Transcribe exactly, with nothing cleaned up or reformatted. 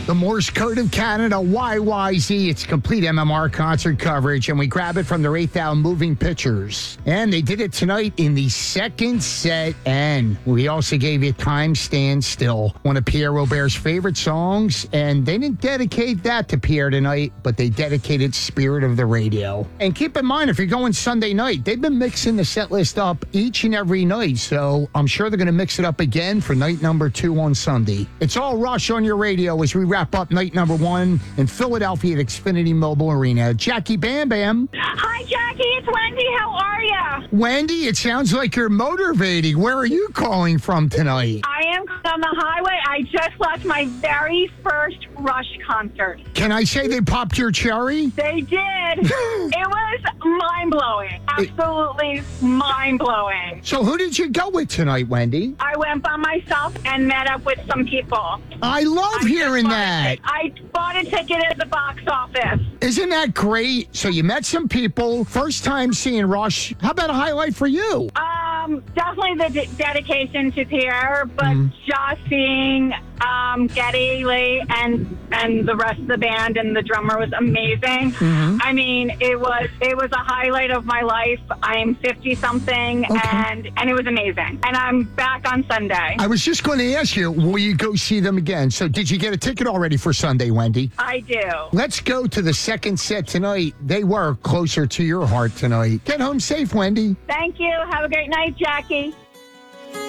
The Morse Code of Canada, Y Y Z. It's complete M M R concert coverage, and we grab it from the eighth Hour Moving Pictures. And they did it tonight in the second set, and we also gave you Time Stand Still, one of Pierre Robert's favorite songs, and they didn't dedicate that to Pierre tonight, but they dedicated Spirit of the Radio. And keep in mind, if you're going Sunday night, they've been mixing the set list up each and every night, so I'm sure they're going to mix it up again for night number two on Sunday. It's all Rush on your radio as we wrap up night number one in Philadelphia at Xfinity Mobile Arena. Jackie Bam Bam. Hi, Jackie. It's Wendy. How are you? Wendy, it sounds like you're motivating. Where are you calling from tonight? I am on the highway. I just left my very first Rush concert. Can I say they popped your cherry? They did. It was mind-blowing. Absolutely mind-blowing. So who did you go with tonight, Wendy? I went by myself and met up with some people. I love I hearing bought that. A, I bought a ticket at the box office. Isn't that great? So you met some people, first time seeing Rush. How about a highlight for you? Um, definitely the de- dedication to Pierre, but Mm. just seeing um, Geddy Lee and and the rest of the band and the drummer was amazing. Mm-hmm. I mean, it was it was a highlight of my life. I'm fifty something, Okay. and and it was amazing. And I'm back on Sunday. I was just going to ask you, will you go see them again? So did you get a ticket already for Sunday, Wendy? I do. Let's go to the second set tonight. They were closer to your heart tonight. Get home safe, Wendy. Thank you. Have a great night, Jackie.